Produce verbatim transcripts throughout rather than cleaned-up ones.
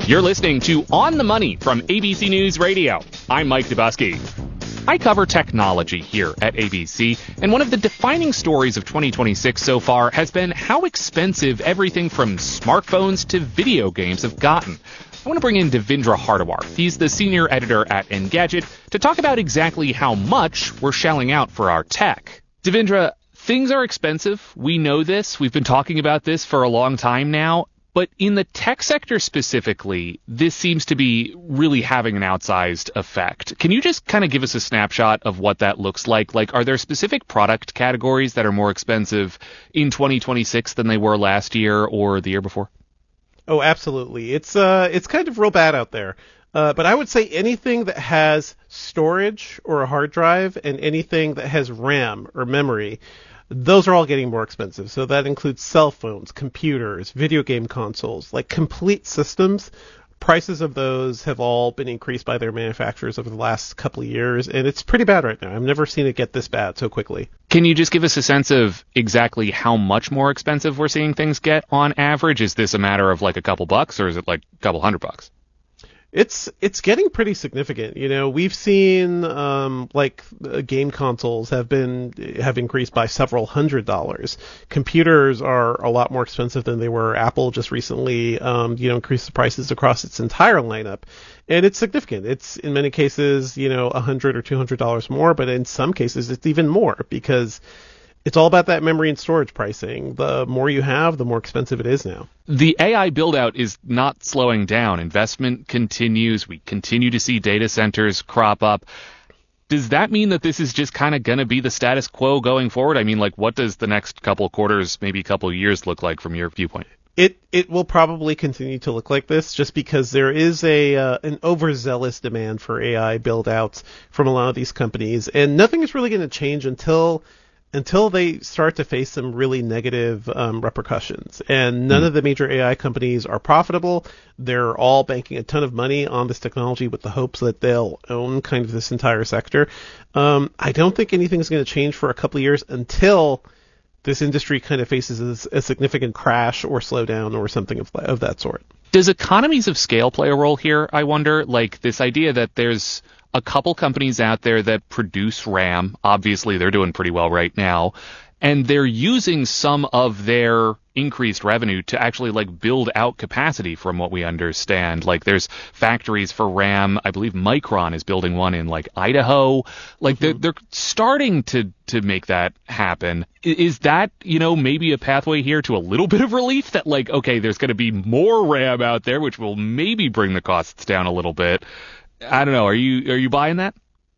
You're listening to On the Money from A B C News Radio. I'm Mike Dubusky. I cover technology here at A B C, and one of the defining stories of twenty twenty-six so far has been how expensive everything from smartphones to video games have gotten. I want to bring in Devindra Hardawar. He's the senior editor at Engadget to talk about exactly how much we're shelling out for our tech. Devindra, things are expensive. We know this. We've been talking about this for a long time now. But in the tech sector specifically, this seems to be really having an outsized effect. Can you just kind of give us a snapshot of what that looks like? Like, are there specific product categories that are more expensive in twenty twenty-six than they were last year or the year before? Oh, absolutely. It's uh, it's kind of real bad out there. Uh, but I would say anything that has storage or a hard drive and anything that has RAM or memory, those are all getting more expensive. So that includes cell phones, computers, video game consoles, like complete systems. Prices of those have all been increased by their manufacturers over the last couple of years, and it's pretty bad right now. I've never seen it get this bad so quickly. Can you just give us a sense of exactly how much more expensive we're seeing things get on average? Is this a matter of like a couple bucks, or is it like a couple hundred bucks? It's it's getting pretty significant. You know, we've seen um, like uh, game consoles have been have increased by several hundred dollars. Computers are a lot more expensive than they were. Apple just recently, um, you know, increased the prices across its entire lineup, and it's significant. It's in many cases, you know, a hundred or two hundred dollars more, but in some cases, it's even more because it's all about that memory and storage pricing. The more you have, the more expensive it is now. The A I build-out is not slowing down. Investment continues. We continue to see data centers crop up. Does that mean that this is just kind of going to be the status quo going forward? I mean, like, what does the next couple quarters, maybe a couple years look like from your viewpoint? It it will probably continue to look like this just because there is a uh, an overzealous demand for A I build-outs from a lot of these companies, and nothing is really going to change until... until they start to face some really negative um, repercussions. And none mm. of the major A I companies are profitable. They're all banking a ton of money on this technology with the hopes that they'll own kind of this entire sector. Um, I don't think anything's going to change for a couple of years until this industry kind of faces a, a significant crash or slowdown or something of, of that sort. Does economies of scale play a role here, I wonder? Like this idea that there's a couple companies out there that produce RAM. Obviously, they're doing pretty well right now. And they're using some of their increased revenue to actually like build out capacity from what we understand. Like there's factories for RAM. I believe Micron is building one in like Idaho. Like mm-hmm. they're, they're starting to, to make that happen. Is that, you know, maybe a pathway here to a little bit of relief that like, okay, there's going to be more RAM out there, which will maybe bring the costs down a little bit. I don't know. Are you are you buying that?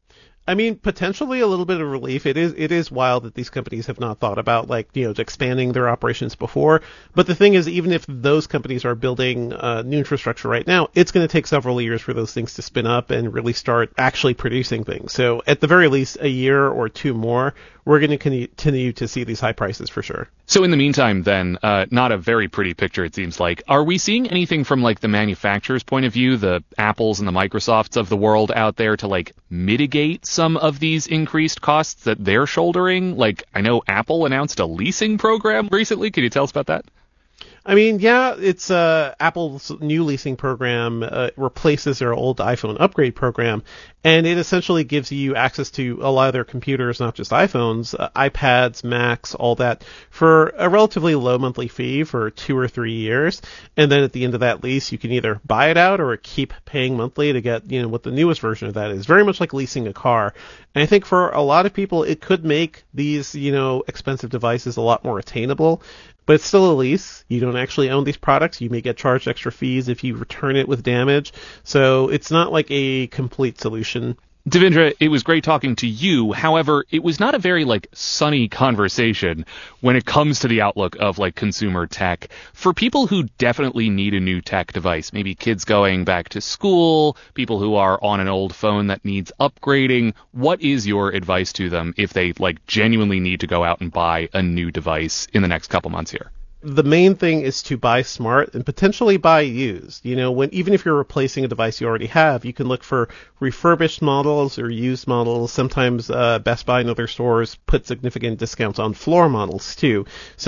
I mean, potentially a little bit of relief. It is it is wild that these companies have not thought about, like, you know, expanding their operations before. But the thing is, even if those companies are building uh, new infrastructure right now, it's going to take several years for those things to spin up and really start actually producing things. So at the very least, a year or two more, we're going to continue to see these high prices for sure. So in the meantime, then, uh, not a very pretty picture, it seems like. Are we seeing anything from, like, the manufacturer's point of view, the Apples and the Microsofts of the world out there to, like, mitigate some of these increased costs that they're shouldering? Like, I know Apple announced a leasing program recently. Can you tell us about that? I mean, yeah, it's uh, Apple's new leasing program uh, replaces their old iPhone upgrade program, and it essentially gives you access to a lot of their computers, not just iPhones, uh, iPads, Macs, all that, for a relatively low monthly fee for two or three years. And then at the end of that lease, you can either buy it out or keep paying monthly to get, you know, what the newest version of that is. Very much like leasing a car. And I think for a lot of people, it could make these, you know, expensive devices a lot more attainable. But it's still a lease. You don't actually own these products. You may get charged extra fees if you return it with damage. So it's not like a complete solution. Devindra, it was great talking to you. However, it was not a very, like, sunny conversation when it comes to the outlook of, like, consumer tech. For people who definitely need a new tech device, maybe kids going back to school, people who are on an old phone that needs upgrading, what is your advice to them if they, like, genuinely need to go out and buy a new device in the next couple months here? The main thing is to buy smart and potentially buy used. You know, when even if you're replacing a device you already have, you can look for refurbished models or used models. Sometimes uh, Best Buy and other stores put significant discounts on floor models too. So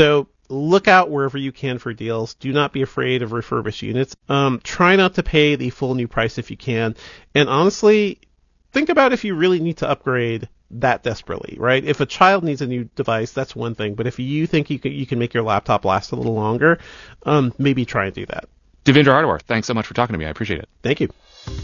look out wherever you can for deals. Do not be afraid of refurbished units. Um, try not to pay the full new price if you can. And honestly, think about if you really need to upgrade that desperately, right? If a child needs a new device, that's one thing. But if you think you can, you can make your laptop last a little longer, um, maybe try and do that. Devindra Hardawar, thanks so much for talking to me. I appreciate it. Thank you.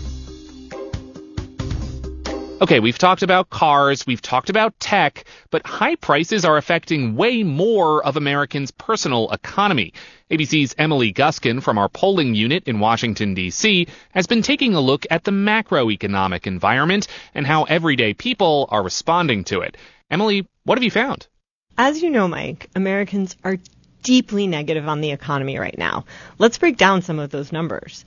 Okay, we've talked about cars, we've talked about tech, but high prices are affecting way more of Americans' personal economy. A B C's Emily Guskin from our polling unit in Washington, D C has been taking a look at the macroeconomic environment and how everyday people are responding to it. Emily, what have you found? As you know, Mike, Americans are deeply negative on the economy right now. Let's break down some of those numbers.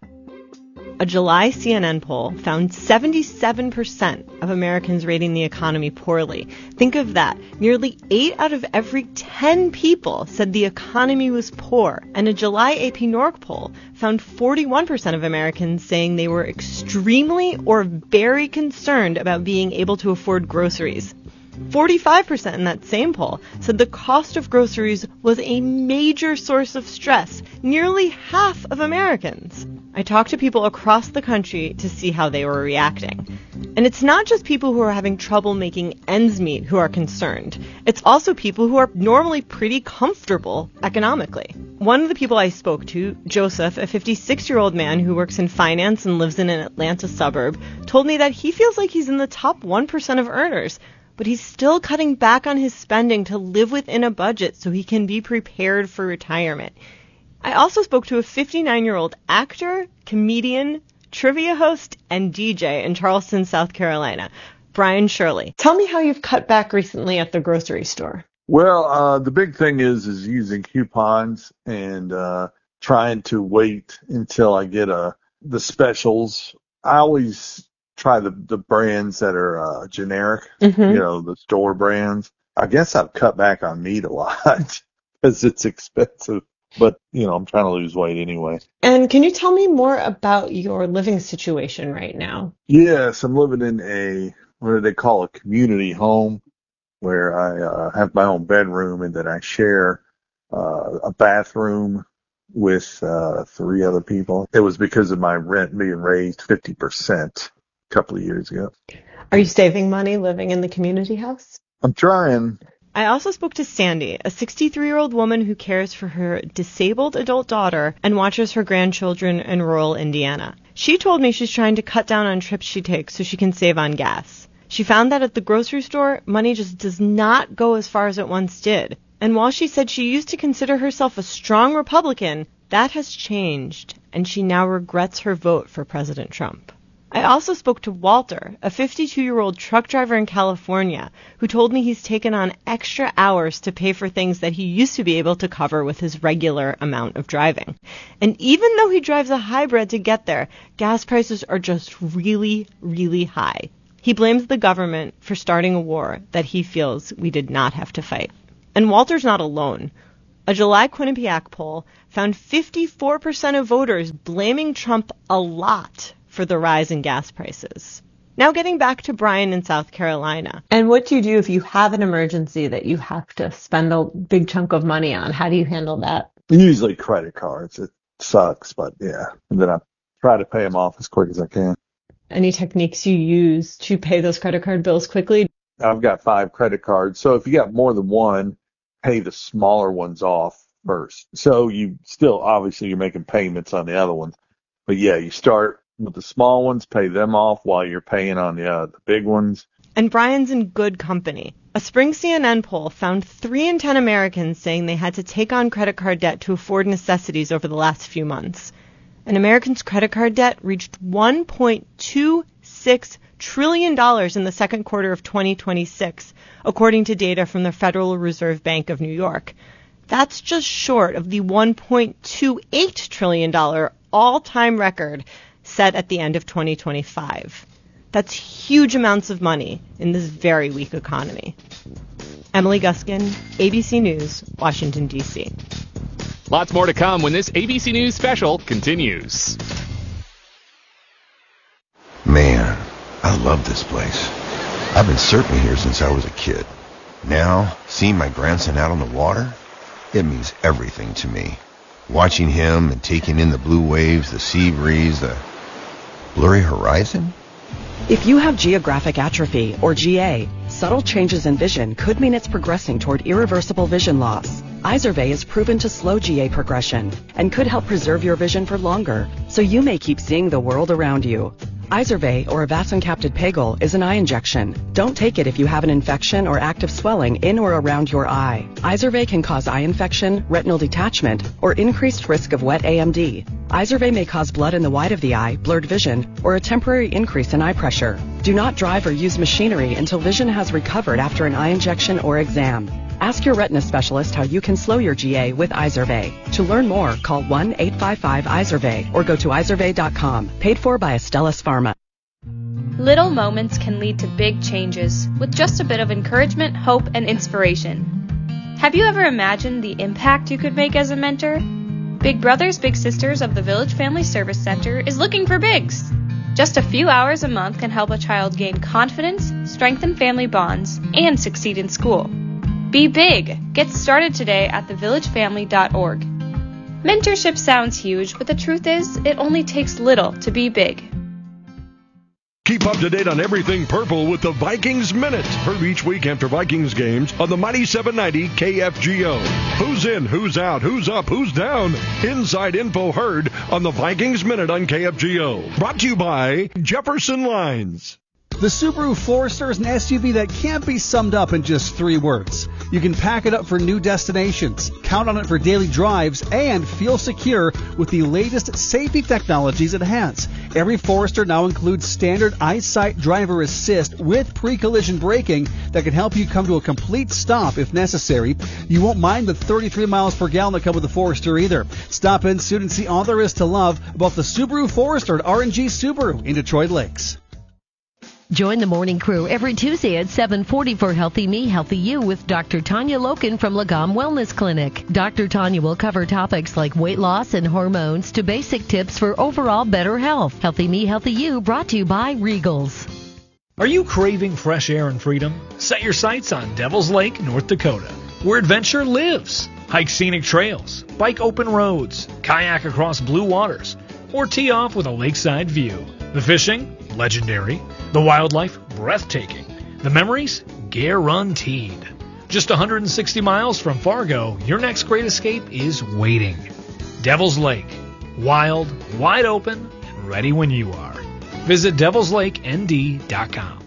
A July C N N poll found seventy-seven percent of Americans rating the economy poorly. Think of that. Nearly eight out of every ten people said the economy was poor. And a July A P Norc poll found forty-one percent of Americans saying they were extremely or very concerned about being able to afford groceries. forty-five percent in that same poll said the cost of groceries was a major source of stress. Nearly half of Americans. I talked to people across the country to see how they were reacting. And it's not just people who are having trouble making ends meet who are concerned. It's also people who are normally pretty comfortable economically. One of the people I spoke to, Joseph, a fifty-six-year-old man who works in finance and lives in an Atlanta suburb, told me that he feels like he's in the top one percent of earners, but he's still cutting back on his spending to live within a budget so he can be prepared for retirement. I also spoke to a fifty-nine-year-old actor, comedian, trivia host, and D J in Charleston, South Carolina, Brian Shirley. Tell me how you've cut back recently at the grocery store. Well, uh, the big thing is is using coupons and uh, trying to wait until I get uh, the specials. I always try the, the brands that are uh, generic, mm-hmm. you know, the store brands. I guess I've cut back on meat a lot because it's expensive. But, you know, I'm trying to lose weight anyway. And can you tell me more about your living situation right now? Yes, I'm living in a, what do they call a community home, where I uh, have my own bedroom and then I share uh, a bathroom with uh, three other people. It was because of my rent being raised fifty percent a couple of years ago. Are you saving money living in the community house? I'm trying. I also spoke to Sandy, a sixty-three-year-old woman who cares for her disabled adult daughter and watches her grandchildren in rural Indiana. She told me she's trying to cut down on trips she takes so she can save on gas. She found that at the grocery store, money just does not go as far as it once did. And while she said she used to consider herself a strong Republican, that has changed, and she now regrets her vote for President Trump. I also spoke to Walter, a fifty-two-year-old truck driver in California, who told me he's taken on extra hours to pay for things that he used to be able to cover with his regular amount of driving. And even though he drives a hybrid to get there, gas prices are just really, really high. He blames the government for starting a war that he feels we did not have to fight. And Walter's not alone. A July Quinnipiac poll found fifty-four percent of voters blaming Trump a lot for the rise in gas prices. Now getting back to Brian in South Carolina. And what do you do if you have an emergency that you have to spend a big chunk of money on? How do you handle that? Usually credit cards. It sucks, but yeah. And then I try to pay them off as quick as I can. Any techniques you use to pay those credit card bills quickly? I've got five credit cards. So if you got more than one, pay the smaller ones off first. So you still, obviously, you're making payments on the other ones. But yeah, you start with the small ones, pay them off while you're paying on the, uh, the big ones. And Brian's in good company. A spring C N N poll found three in ten Americans saying they had to take on credit card debt to afford necessities over the last few months. And Americans' credit card debt reached one point two six trillion dollars in the second quarter of twenty twenty-six, according to data from the Federal Reserve Bank of New York. That's just short of the one point two eight trillion dollars all-time record set at the end of twenty twenty-five. That's huge amounts of money in this very weak economy. Emily Guskin, A B C News, Washington, D C Lots more to come when this A B C News special continues. Man, I love this place. I've been surfing here since I was a kid. Now, seeing my grandson out on the water, It means everything to me. Watching him and taking in the blue waves, the sea breeze, the blurry horizon. If you have geographic atrophy, or G A, subtle changes in vision could mean it's progressing toward irreversible vision loss. Izervay is proven to slow G A progression and could help preserve your vision for longer, so you may keep seeing the world around you. Izervay, or avacincaptad pegol, is an eye injection. Don't take it if you have an infection or active swelling in or around your eye. Izervay can cause eye infection, retinal detachment, or increased risk of wet A M D. Izervay may cause blood in the white of the eye, blurred vision, or a temporary increase in eye pressure. Do not drive or use machinery until vision has recovered after an eye injection or exam. Ask your retina specialist how you can slow your G A with Izervay. To learn more, call one eight five five Izervay or go to izervay dot com. Paid for by Astellas Pharma. Little moments can lead to big changes with just a bit of encouragement, hope, and inspiration. Have you ever imagined the impact you could make as a mentor? Big Brothers Big Sisters of the Village Family Service Center is looking for bigs. Just a few hours a month can help a child gain confidence, strengthen family bonds, and succeed in school. Be big! Get started today at the village family dot org. Mentorship sounds huge, but the truth is, it only takes little to be big. Keep up to date on everything purple with the Vikings Minute. Heard each week after Vikings games on the Mighty seven ninety K F G O. Who's in, who's out, who's up, who's down? Inside info heard on the Vikings Minute on K F G O. Brought to you by Jefferson Lines. The Subaru Forester is an S U V that can't be summed up in just three words. You can pack it up for new destinations, count on it for daily drives, and feel secure with the latest safety technologies it has. Every Forester now includes standard EyeSight driver assist with pre-collision braking that can help you come to a complete stop if necessary. You won't mind the thirty-three miles per gallon that come with the Forester either. Stop in soon and see all there is to love about the Subaru Forester at R and G Subaru in Detroit Lakes. Join the morning crew every Tuesday at seven forty for Healthy Me, Healthy You with Doctor Tanya Loken from Lagom Wellness Clinic. Doctor Tanya will cover topics like weight loss and hormones to basic tips for overall better health. Healthy Me, Healthy You brought to you by Regals. Are you craving fresh air and freedom? Set your sights on Devil's Lake, North Dakota, where adventure lives. Hike scenic trails, bike open roads, kayak across blue waters, or tee off with a lakeside view. The fishing? Legendary. The wildlife, breathtaking. The memories, guaranteed. Just one hundred sixty miles from Fargo, your next great escape is waiting. Devil's Lake. Wild, wide open, and ready when you are. Visit devils lake n d dot com.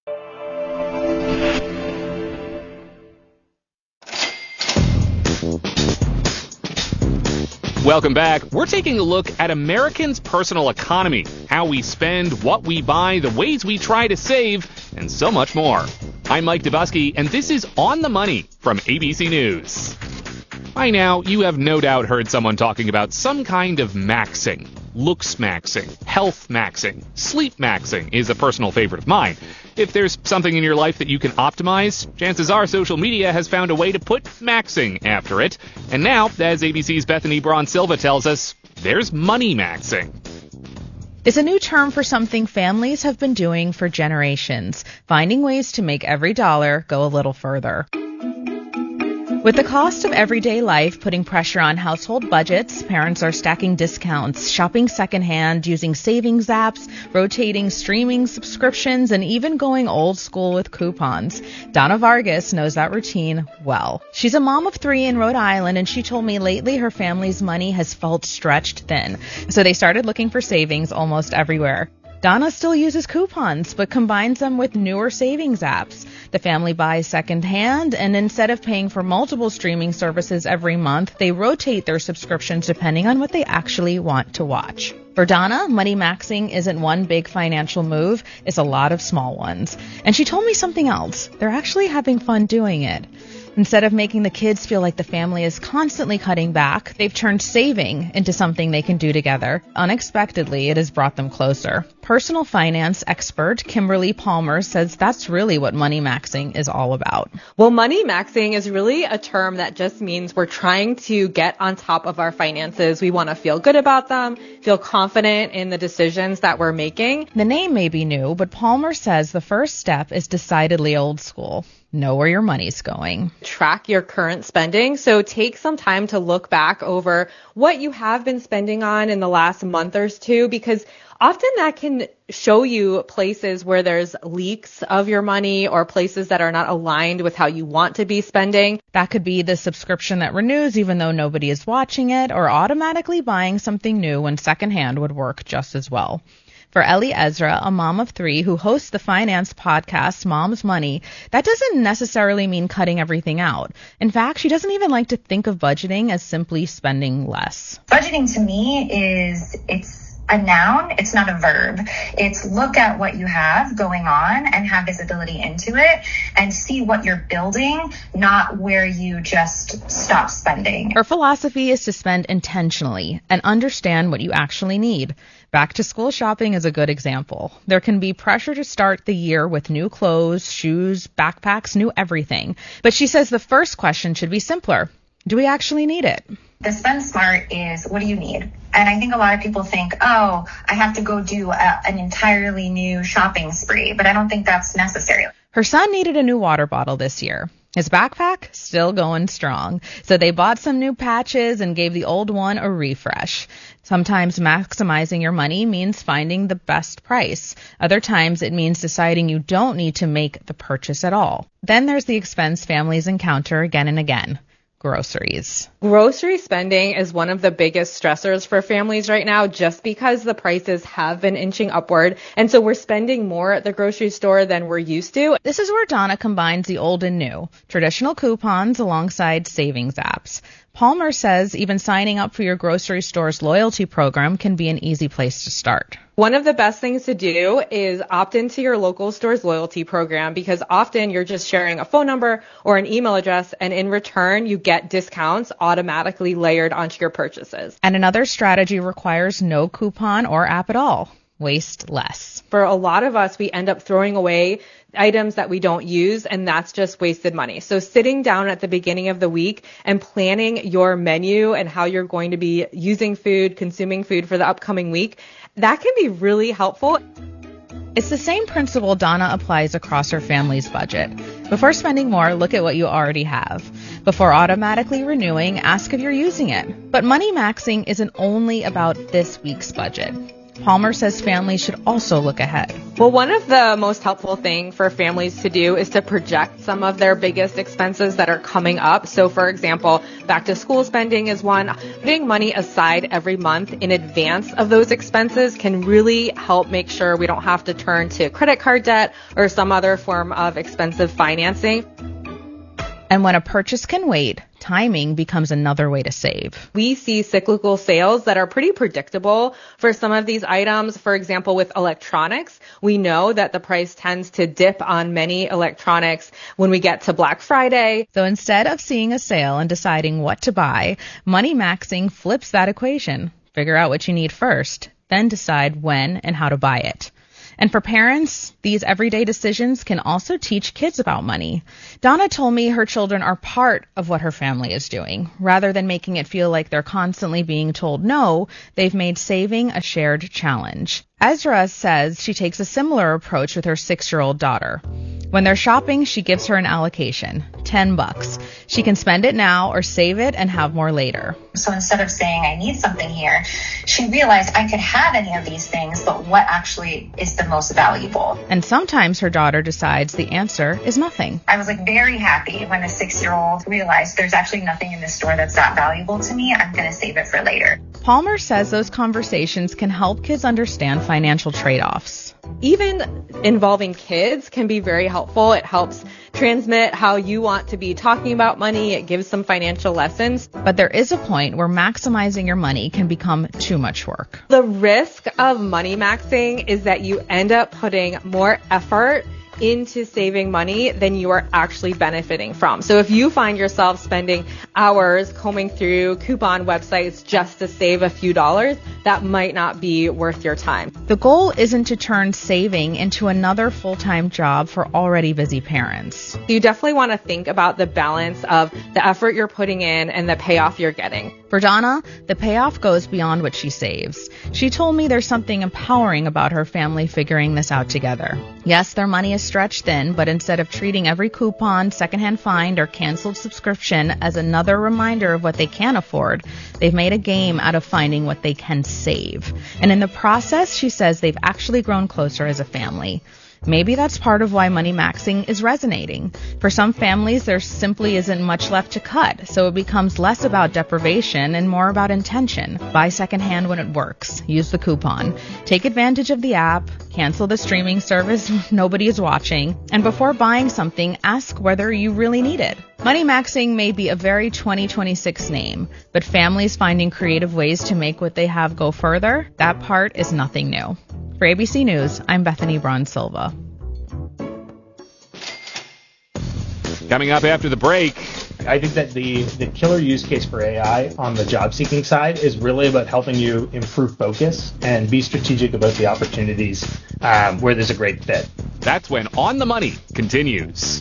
Welcome back. We're taking a look at Americans' personal economy, how we spend, what we buy, the ways we try to save, and so much more. I'm Mike Dubusky, and this is On the Money from A B C News. By now, you have no doubt heard someone talking about some kind of maxing. Looks maxing, health maxing, sleep maxing is a personal favorite of mine. If there's something in your life that you can optimize, chances are social media has found a way to put maxing after it. And now, as A B C's Bethany Braun Silva tells us, there's money maxing. It's a new term for something families have been doing for generations, finding ways to make every dollar go a little further. With the cost of everyday life putting pressure on household budgets, parents are stacking discounts, shopping secondhand, using savings apps, rotating streaming subscriptions, and even going old school with coupons. Donna Vargas knows that routine well. She's a mom of three in Rhode Island, and she told me lately her family's money has felt stretched thin. So they started looking for savings almost everywhere. Donna still uses coupons, but combines them with newer savings apps. The family buys secondhand, and instead of paying for multiple streaming services every month, they rotate their subscriptions depending on what they actually want to watch. For Donna, money maxing isn't one big financial move, it's a lot of small ones. And she told me something else. They're actually having fun doing it. Instead of making the kids feel like the family is constantly cutting back, they've turned saving into something they can do together. Unexpectedly, it has brought them closer. Personal finance expert Kimberly Palmer says that's really what money maxing is all about. Well, money maxing is really a term that just means we're trying to get on top of our finances. We want to feel good about them, feel confident in the decisions that we're making. The name may be new, but Palmer says the first step is decidedly old school. know where your money's going. Track your current spending. So take some time to look back over what you have been spending on in the last month or two, because often that can show you places where there's leaks of your money or places that are not aligned with how you want to be spending. That could be the subscription that renews even though nobody is watching it, or automatically buying something new when secondhand would work just as well. For Ellie Ezra, a mom of three who hosts the finance podcast Mom's Money, that doesn't necessarily mean cutting everything out. In fact, she doesn't even like to think of budgeting as simply spending less. Budgeting to me is, it's a noun, it's not a verb. It's look at what you have going on and have visibility into it and see what you're building, not where you just stop spending. Her philosophy is to spend intentionally and understand what you actually need. Back to school shopping is a good example. There can be pressure to start the year with new clothes, shoes, backpacks, new everything. But she says the first question should be simpler. Do we actually need it? The spend smart is, what do you need? And I think a lot of people think, oh, I have to go do a, an entirely new shopping spree, but I don't think that's necessary. Her son needed a new water bottle this year. His backpack still going strong. So they bought some new patches and gave the old one a refresh. Sometimes maximizing your money means finding the best price. Other times it means deciding you don't need to make the purchase at all. Then there's the expense families encounter again and again. Groceries. Grocery spending is one of the biggest stressors for families right now, just because the prices have been inching upward. And so we're spending more at the grocery store than we're used to. This is where Donna combines the old and new, traditional coupons alongside savings apps. Palmer says even signing up for your grocery store's loyalty program can be an easy place to start. One of the best things to do is opt into your local store's loyalty program, because often you're just sharing a phone number or an email address, and in return you get discounts automatically layered onto your purchases. And another strategy requires no coupon or app at all. Waste less. For a lot of us, we end up throwing away items that we don't use, and that's just wasted money. So sitting down at the beginning of the week and planning your menu and how you're going to be using food, consuming food for the upcoming week, that can be really helpful. It's the same principle Donna applies across her family's budget. Before spending more, look at what you already have. Before automatically renewing, ask if you're using it. But money maxing isn't only about this week's budget. Palmer says families should also look ahead. Well, one of the most helpful things for families to do is to project some of their biggest expenses that are coming up. So, for example, back to school spending is one. Putting money aside every month in advance of those expenses can really help make sure we don't have to turn to credit card debt or some other form of expensive financing. And when a purchase can wait, timing becomes another way to save. We see cyclical sales that are pretty predictable for some of these items. For example, with electronics, we know that the price tends to dip on many electronics when we get to Black Friday. So instead of seeing a sale and deciding what to buy, money maxing flips that equation. Figure out what you need first, then decide when and how to buy it. And for parents, these everyday decisions can also teach kids about money. Donna told me her children are part of what her family is doing. Rather than making it feel like they're constantly being told no, they've made saving a shared challenge. Ezra says she takes a similar approach with her six-year-old daughter. When they're shopping, she gives her an allocation, ten bucks. She can spend it now or save it and have more later. So instead of saying, I need something here, she realized I could have any of these things, but what actually is the most valuable? And sometimes her daughter decides the answer is nothing. I was like very happy when a six-year-old realized there's actually nothing in this store that's that valuable to me. I'm going to save it for later. Palmer says those conversations can help kids understand financial trade-offs. Even involving kids can be very helpful. It helps transmit how you want to be talking about money. It gives some financial lessons. But there is a point where maximizing your money can become too much work. The risk of money maxing is that you end up putting more effort into saving money than you are actually benefiting from. So if you find yourself spending hours combing through coupon websites just to save a few dollars, that might not be worth your time. The goal isn't to turn saving into another full-time job for already busy parents. You definitely want to think about the balance of the effort you're putting in and the payoff you're getting. For Donna, the payoff goes beyond what she saves. She told me there's something empowering about her family figuring this out together. Yes, their money is stretched thin, but instead of treating every coupon, secondhand find, or canceled subscription as another reminder of what they can afford, they've made a game out of finding what they can save. And in the process, she says they've actually grown closer as a family. Maybe that's part of why money maxing is resonating. For some families, there simply isn't much left to cut, so it becomes less about deprivation and more about intention. Buy secondhand when it works. Use the coupon. Take advantage of the app. Cancel the streaming service when nobody is watching. And before buying something, ask whether you really need it. Money maxing may be a very twenty twenty-six name, but families finding creative ways to make what they have go further, that part is nothing new. For A B C News, I'm Bethany Braun-Silva. Coming up after the break. I think that the, the killer use case for A I on the job-seeking side is really about helping you improve focus and be strategic about the opportunities um, where there's a great fit. That's when On the Money continues.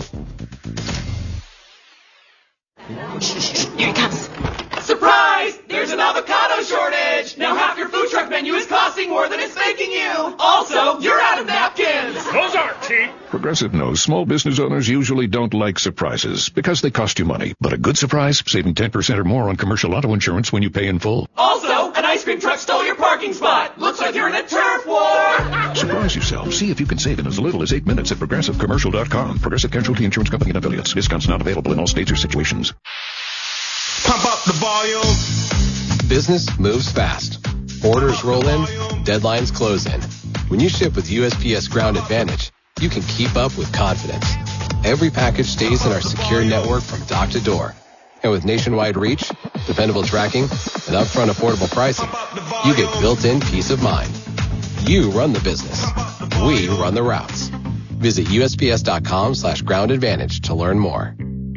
Here it comes. Surprise! There's an avocado shortage! Now half your food truck menu is costing more than it's making you! Also, you're out of napkins! Those aren't cheap! Progressive knows small business owners usually don't like surprises because they cost you money. But a good surprise, saving ten percent or more on commercial auto insurance when you pay in full. Also, an ice cream truck stole your parking spot! Looks like you're in a turf war! Surprise yourself. See if you can save in as little as eight minutes at progressive commercial dot com. Progressive Casualty Insurance Company and affiliates. Discounts not available in all states or situations. Pump up the volume. Business moves fast. Orders roll in, deadlines close in. When you ship with U S P S Ground Advantage, you can keep up with confidence. Every package stays in our secure network from dock to door. And with nationwide reach, dependable tracking, and upfront affordable pricing, you get built-in peace of mind. You run the business. We run the routes. Visit U S P S dot com slash ground advantage to learn more.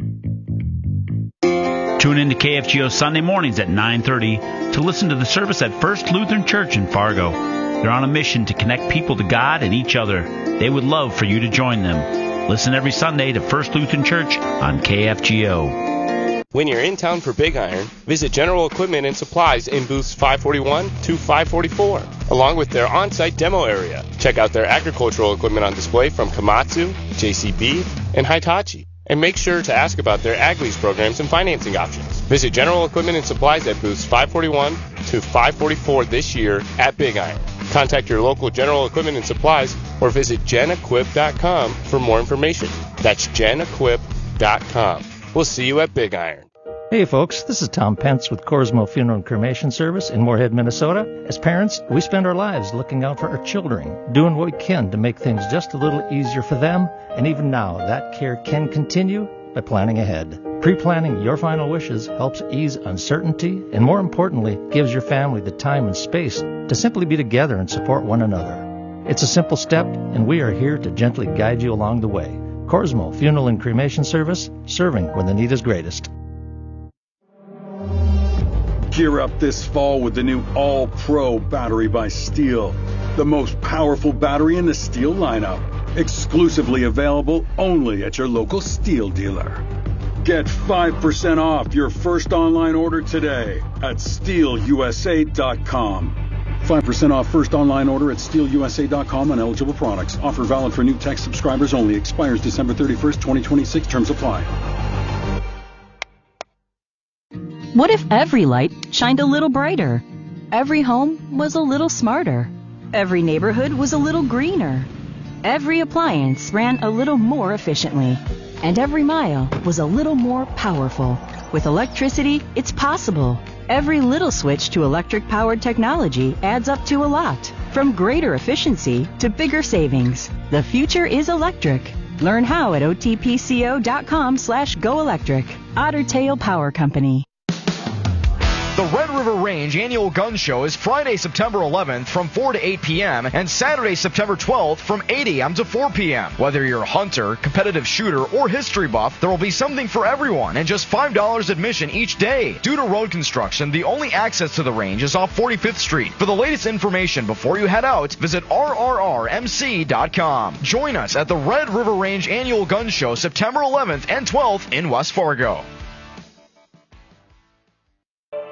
Tune in to K F G O Sunday mornings at nine thirty to listen to the service at First Lutheran Church in Fargo. They're on a mission to connect people to God and each other. They would love for you to join them. Listen every Sunday to First Lutheran Church on K F G O. When you're in town for Big Iron, visit General Equipment and Supplies in booths five forty-one to five forty-four, along with their on-site demo area. Check out their agricultural equipment on display from Komatsu, J C B, and Hitachi. And make sure to ask about their ag lease programs and financing options. Visit General Equipment and Supplies at booths five forty-one to five forty-four this year at Big Iron. Contact your local General Equipment and Supplies or visit gen equip dot com for more information. That's gen equip dot com. We'll see you at Big Iron. Hey folks, this is Tom Pence with Corsmo Funeral and Cremation Service in Moorhead, Minnesota. As parents, we spend our lives looking out for our children, doing what we can to make things just a little easier for them, and even now, that care can continue by planning ahead. Pre-planning your final wishes helps ease uncertainty and, more importantly, gives your family the time and space to simply be together and support one another. It's a simple step, and we are here to gently guide you along the way. Corsmo Funeral and Cremation Service, serving when the need is greatest. Gear up this fall with the new All-Pro battery by Steel, the most powerful battery in the Steel lineup. Exclusively available only at your local Steel dealer. Get five percent off your first online order today at steel u s a dot com. five percent off first online order at steel u s a dot com on eligible products. Offer valid for new tech subscribers only. Expires December thirty-first, twenty twenty-six. Terms apply. What if every light shined a little brighter? Every home was a little smarter. Every neighborhood was a little greener. Every appliance ran a little more efficiently. And every mile was a little more powerful. With electricity, it's possible. Every little switch to electric-powered technology adds up to a lot. From greater efficiency to bigger savings. The future is electric. Learn how at otpco.com slash goelectric. Otter Tail Power Company. The Red River Range Annual Gun Show is Friday, September eleventh from four to eight p.m. and Saturday, September twelfth from eight a.m. to four p.m. Whether you're a hunter, competitive shooter, or history buff, there will be something for everyone and just five dollars admission each day. Due to road construction, the only access to the range is off forty-fifth Street. For the latest information before you head out, visit r r r m c dot com. Join us at the Red River Range Annual Gun Show September eleventh and twelfth in West Fargo.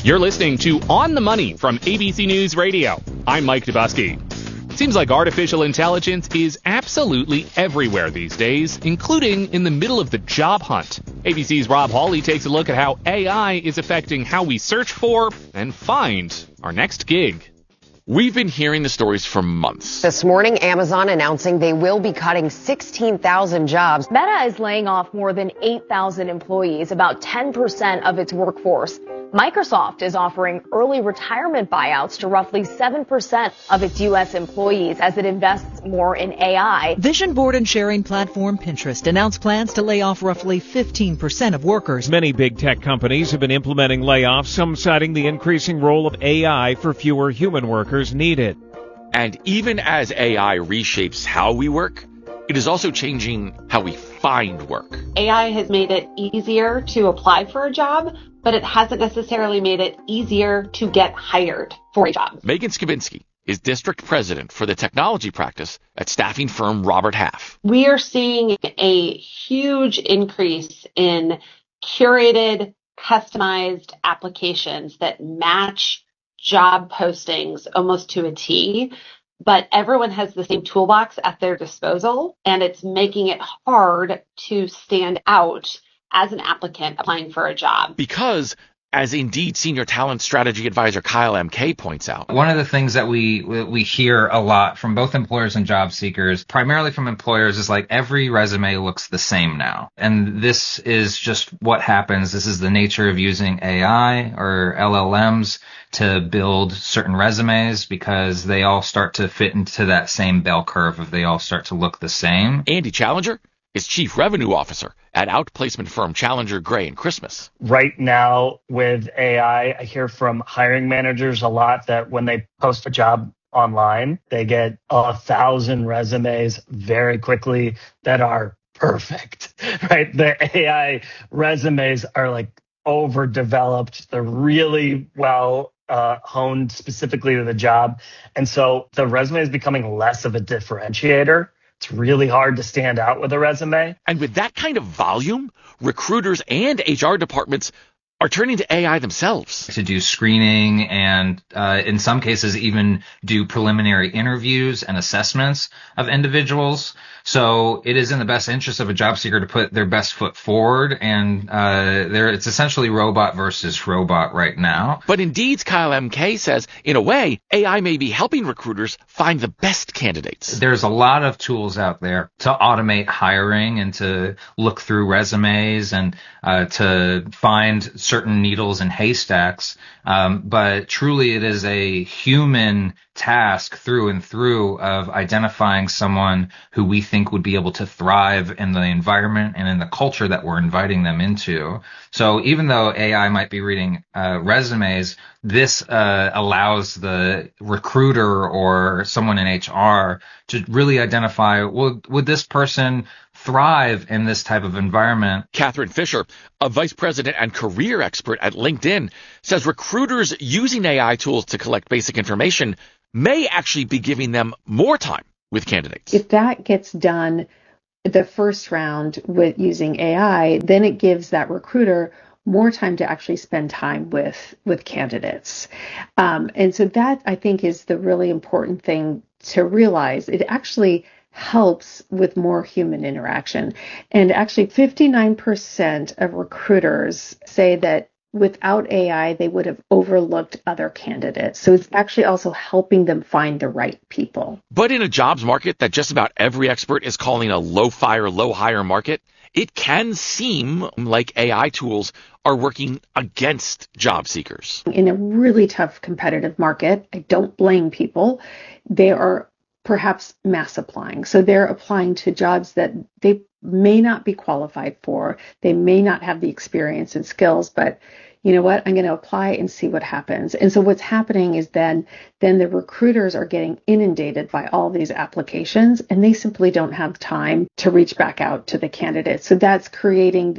You're listening to On the Money from A B C News Radio. I'm Mike Dubusky. Seems like artificial intelligence is absolutely everywhere these days, including in the middle of the job hunt. A B C's Rob Hawley takes a look at how A I is affecting how we search for and find our next gig. We've been hearing the stories for months. This morning, Amazon announcing they will be cutting sixteen thousand jobs. Meta is laying off more than eight thousand employees, about ten percent of its workforce. Microsoft is offering early retirement buyouts to roughly seven percent of its U S employees as it invests more in A I. Vision board and sharing platform Pinterest announced plans to lay off roughly fifteen percent of workers. Many big tech companies have been implementing layoffs, some citing the increasing role of A I for fewer human workers needed. And even as A I reshapes how we work, it is also changing how we find work. A I has made it easier to apply for a job, but it hasn't necessarily made it easier to get hired for a job. Megan Skibinski is district president for the technology practice at staffing firm Robert Half. We are seeing a huge increase in curated, customized applications that match job postings almost to a T, but everyone has the same toolbox at their disposal, and it's making it hard to stand out as an applicant applying for a job. Because, as Indeed Senior Talent Strategy Advisor Kyle M K points out, one of the things that we we hear a lot from both employers and job seekers, primarily from employers, is like every resume looks the same now. And this is just what happens. This is the nature of using A I or L L Ms to build certain resumes, because they all start to fit into that same bell curve if they all start to look the same. Andy Challenger is Chief Revenue Officer at outplacement firm Challenger, Gray and Christmas. Right now with A I, I hear from hiring managers a lot that when they post a job online, they get a thousand resumes very quickly that are perfect, right? The A I resumes are like overdeveloped. They're really well uh, honed specifically to the job. And so the resume is becoming less of a differentiator. It's really hard to stand out with a resume. And with that kind of volume, recruiters and H R departments are turning to A I themselves to do screening and uh, in some cases even do preliminary interviews and assessments of individuals. So it is in the best interest of a job seeker to put their best foot forward, and uh, there it's essentially robot versus robot right now. But Indeed's Kyle M K says, in a way, A I may be helping recruiters find the best candidates. There's a lot of tools out there to automate hiring and to look through resumes and uh, to find certain needles in haystacks. Um, but truly it is a human task through and through of identifying someone who we think would be able to thrive in the environment and in the culture that we're inviting them into. So even though A I might be reading uh, resumes, this uh, allows the recruiter or someone in H R to really identify, well, would this person thrive in this type of environment? Catherine Fisher, a vice president and career expert at LinkedIn, says recruiters using A I tools to collect basic information may actually be giving them more time with candidates. If that gets done the first round with using A I, then it gives that recruiter more time to actually spend time with with candidates. Um, and so that, I think, is the really important thing to realize. It actually helps with more human interaction. And actually fifty-nine percent of recruiters say that without A I, they would have overlooked other candidates. So it's actually also helping them find the right people. But in a jobs market that just about every expert is calling a low-fire, low-hire market, it can seem like A I tools are working against job seekers. In a really tough competitive market, I don't blame people. They are perhaps mass applying. So they're applying to jobs that they may not be qualified for. They may not have the experience and skills, but you know what, I'm going to apply and see what happens. And so what's happening is then, then the recruiters are getting inundated by all these applications, and they simply don't have time to reach back out to the candidates. So that's creating this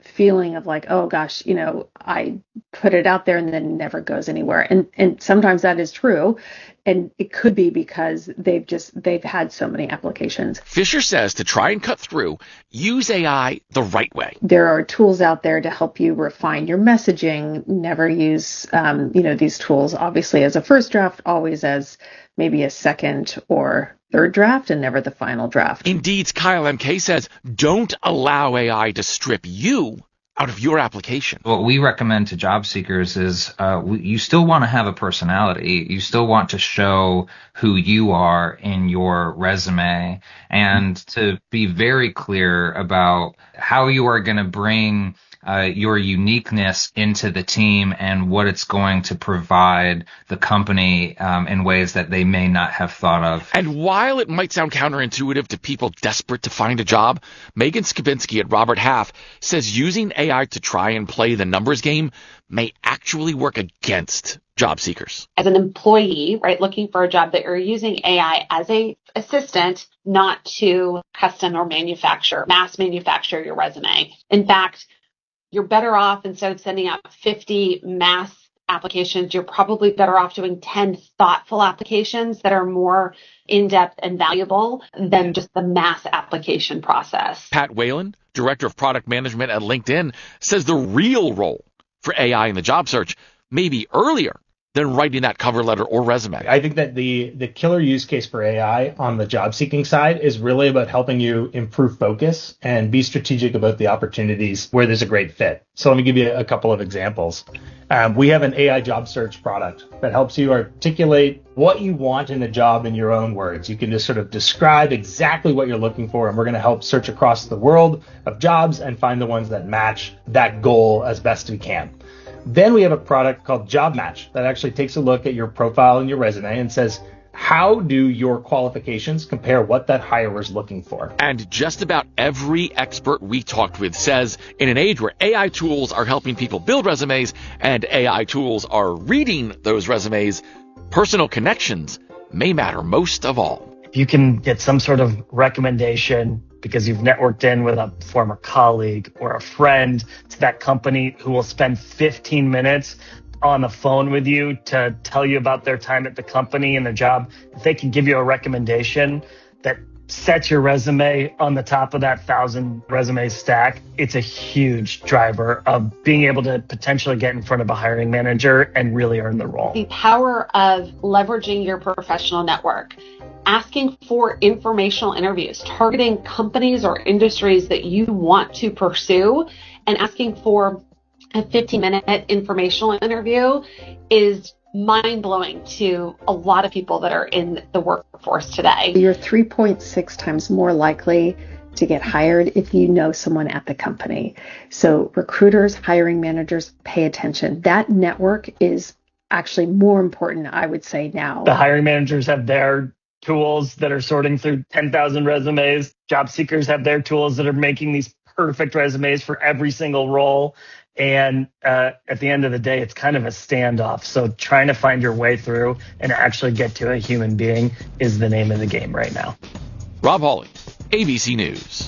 feeling of like, oh gosh, you know, I put it out there and then it never goes anywhere. And and sometimes that is true. And it could be because they've just they've had so many applications. Fisher says to try and cut through, use A I the right way. There are tools out there to help you refine your messaging. Never use, um, you know, these tools obviously as a first draft, always as maybe a second or third draft, and never the final draft. Indeed's Kyle M K says, don't allow A I to strip you out of your application. What we recommend to job seekers is uh, we, you still want to have a personality. You still want to show who you are in your resume, and to be very clear about how you are going to bring Uh, your uniqueness into the team and what it's going to provide the company um, in ways that they may not have thought of. And while it might sound counterintuitive to people desperate to find a job, Megan Skibinski at Robert Half says using A I to try and play the numbers game may actually work against job seekers. As an employee, right, looking for a job, that you're using A I as a assistant, not to custom or manufacture, mass manufacture your resume. In fact, you're better off, instead of sending out fifty mass applications, you're probably better off doing ten thoughtful applications that are more in-depth and valuable than just the mass application process. Pat Whalen, Director of Product Management at LinkedIn, says the real role for A I in the job search may be earlier than writing that cover letter or resume. I think that the the killer use case for A I on the job seeking side is really about helping you improve focus and be strategic about the opportunities where there's a great fit. So let me give you a couple of examples. Um, we have an A I job search product that helps you articulate what you want in a job in your own words. You can just sort of describe exactly what you're looking for, and we're going to help search across the world of jobs and find the ones that match that goal as best we can. Then we have a product called Job Match that actually takes a look at your profile and your resume and says, how do your qualifications compare what that hirer is looking for? And just about every expert we talked with says in an age where A I tools are helping people build resumes and A I tools are reading those resumes, personal connections may matter most of all. If you can get some sort of recommendation because you've networked in with a former colleague or a friend to that company who will spend fifteen minutes on the phone with you to tell you about their time at the company and their job, if they can give you a recommendation that sets your resume on the top of that thousand resume stack, it's a huge driver of being able to potentially get in front of a hiring manager and really earn the role. The power of leveraging your professional network, asking for informational interviews, targeting companies or industries that you want to pursue, and asking for a fifteen minute informational interview is mind-blowing to a lot of people that are in the workforce today. You're three point six times more likely to get hired if you know someone at the company. So recruiters, hiring managers, pay attention. That network is actually more important, I would say, now. The hiring managers have their tools that are sorting through ten thousand resumes. Job seekers have their tools that are making these perfect resumes for every single role. And uh, at the end of the day, it's kind of a standoff. So trying to find your way through and actually get to a human being is the name of the game right now. Rob Hawley, A B C News.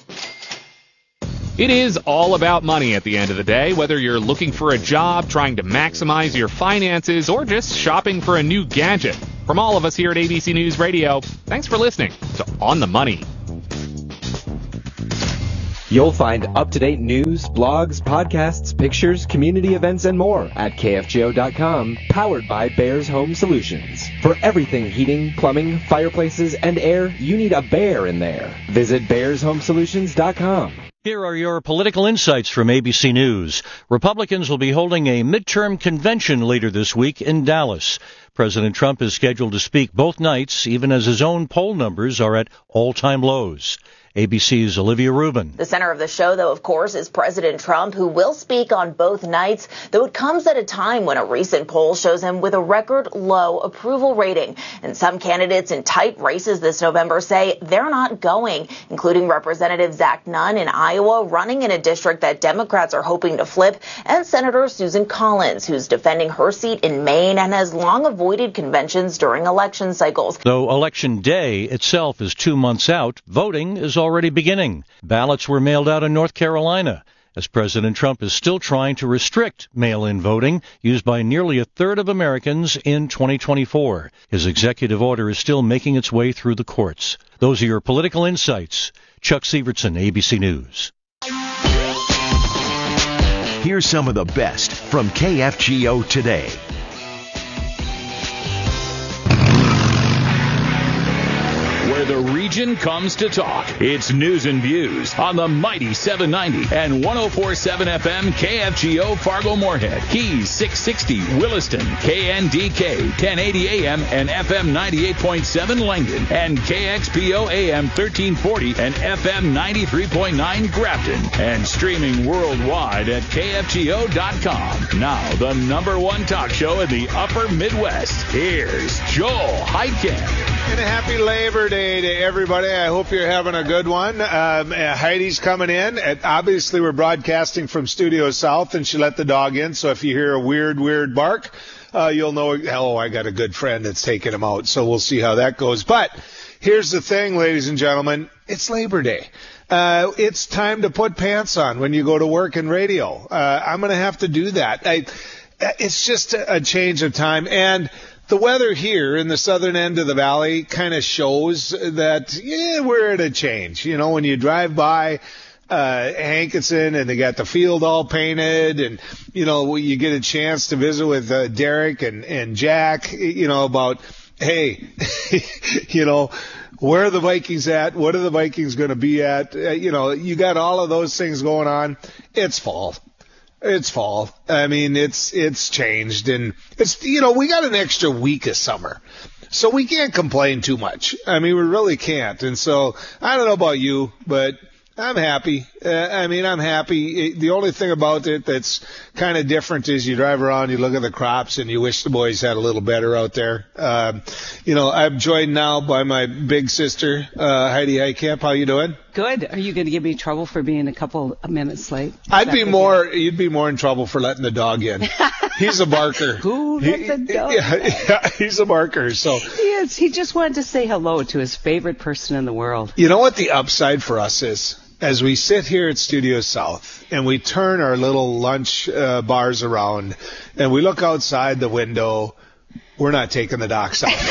It is all about money at the end of the day, whether you're looking for a job, trying to maximize your finances, or just shopping for a new gadget. From all of us here at A B C News Radio, thanks for listening to On the Money. You'll find up-to-date news, blogs, podcasts, pictures, community events, and more at K F G O dot com, powered by Bears Home Solutions. For everything heating, plumbing, fireplaces, and air, you need a bear in there. Visit Bears Home Solutions dot com. Here are your political insights from A B C News. Republicans will be holding a midterm convention later this week in Dallas. President Trump is scheduled to speak both nights, even as his own poll numbers are at all-time lows. A B C's Olivia Rubin. The center of the show, though, of course, is President Trump, who will speak on both nights, though it comes at a time when a recent poll shows him with a record low approval rating. And some candidates in tight races this November say they're not going, including Representative Zach Nunn in Iowa, running in a district that Democrats are hoping to flip, and Senator Susan Collins, who's defending her seat in Maine and has long avoided conventions during election cycles. Though Election Day itself is two months out, voting is already beginning. Ballots were mailed out in North Carolina. as President Trump is still trying to restrict mail-in voting used by nearly a third of Americans in twenty twenty-four. His executive order is still making its way through the courts. Those are your political insights. Chuck Sievertson, A B C News. Here's some of the best from K F G O today. Where the region comes to talk. It's News and Views on the mighty seven ninety and one oh four point seven F M K F G O Fargo-Moorhead, Keys six sixty Williston, K N D K ten eighty A M and F M ninety-eight point seven Langdon, and K X P O A M thirteen forty and F M ninety-three point nine Grafton, and streaming worldwide at K F G O dot com. Now, the number one talk show in the upper Midwest. Here's Joel Heitkamp. And a happy Labor Day to everybody. I hope you're having a good one. Um, uh, Heidi's coming in. And obviously, we're broadcasting from Studio South, and she let the dog in. So if you hear a weird, weird bark, uh, you'll know, oh, I got a good friend that's taking him out. So we'll see how that goes. But here's the thing, ladies and gentlemen. It's Labor Day. Uh, it's time to put pants on when you go to work in radio. Uh, I'm going to have to do that. I, it's just a, a change of time. And the weather here in the southern end of the valley kind of shows that, yeah, we're at a change. You know, when you drive by uh Hankinson and they got the field all painted, and, you know, you get a chance to visit with uh, Derek and, and Jack, you know, about, hey, you know, where are the Vikings at? What are the Vikings going to be at? Uh, you know, you got all of those things going on. It's fall. It's fall. I mean, it's it's changed, and it's, you know, we got an extra week of summer, so we can't complain too much. I mean, we really can't. And so I don't know about you, but I'm happy. Uh, I mean, I'm happy. The only thing about it that's kind of different is you drive around, you look at the crops, and you wish the boys had a little better out there. Um, you know, I'm joined now by my big sister, uh, Heidi Heitkamp. How you doing? Good. Are you going to give me trouble for being a couple of minutes late? Is I'd be more, you? you'd be more in trouble for letting the dog in. He's a barker. Who let he, the dog yeah, yeah, he's a barker. So he is. He just wanted to say hello to his favorite person in the world. You know what the upside for us is? As we sit here at Studio South and we turn our little lunch uh, bars around and we look outside the window, we're not taking the docks out.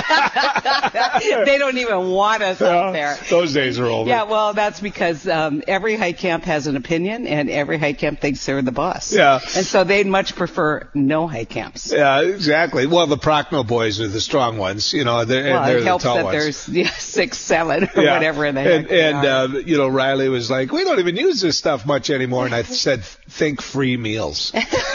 They don't even want us yeah, out there. Those days are over. Yeah, well, that's because um, every Heitkamp has an opinion, and every Heitkamp thinks they're the boss. Yeah. And so they'd much prefer no Heitkamps. Yeah, exactly. Well, the Prochnow boys are the strong ones. You know, they're, well, and they're it helps the tall that ones. There's yeah, six, seven, or yeah. whatever in the heck And, they and are. uh, you know, Riley was like, we don't even use this stuff much anymore. And I said, think free meals.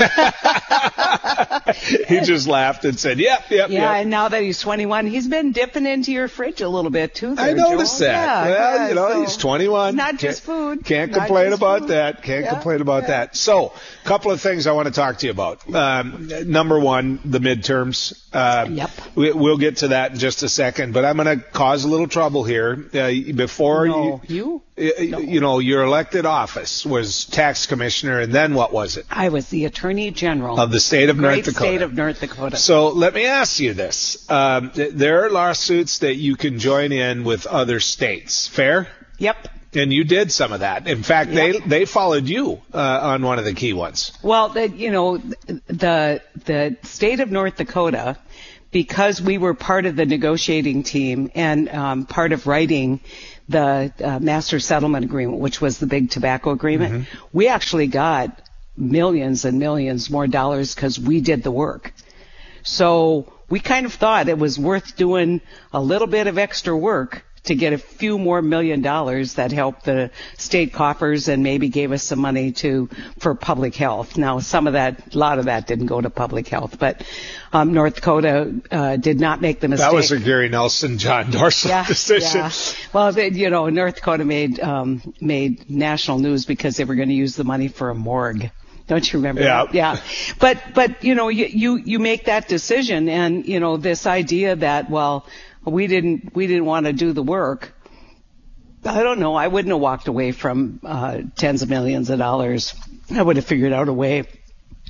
He just laughed and said, yep, yep, yeah, yep. And now that he's twenty-one, he's been dipping into your fridge a little bit, too. There, I noticed Joel. that. Yeah, well, yeah, you know, so he's twenty-one. It's not can't, just food. Can't Not complain just about food. that. Can't Yeah, complain about yeah. that. So, a couple of things I want to talk to you about. Um, number one, the midterms. Um, yep. We, we'll get to that in just a second, but I'm going to cause a little trouble here. Uh, before No, you, you? you, No. you know, your elected office was tax commissioner, and then what was it? I was the Attorney General Of the state of North Great Dakota. state of North Dakota. So let me ask you this. Um, th- there are lawsuits that you can join in with other states. Fair? Yep. And you did some of that. In fact, Yep. they they followed you uh, on one of the key ones. Well, the, you know, the the state of North Dakota, because we were part of the negotiating team and um, part of writing the uh, master settlement agreement, which was the big tobacco agreement, Mm-hmm. we actually got millions and millions more dollars because we did the work. So we kind of thought it was worth doing a little bit of extra work to get a few more million dollars that helped the state coffers and maybe gave us some money to for public health. Now, some of that, a lot of that didn't go to public health, but um, North Dakota uh, did not make the mistake. That was a Gary Nelson, John Dorsey yeah, decision. Yeah. Well, they, you know, North Dakota made um, made national news because they were going to use the money for a morgue. Don't you remember Yeah. that? Yeah. But, but, you know, you, you, you make that decision, and, you know, this idea that, well, we didn't, we didn't want to do the work. I don't know. I wouldn't have walked away from, uh, tens of millions of dollars. I would have figured out a way